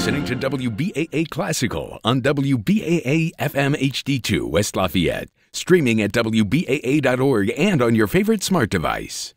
listening to WBAA Classical on WBAA FM HD2 West Lafayette, streaming at WBAA.org and on your favorite smart device.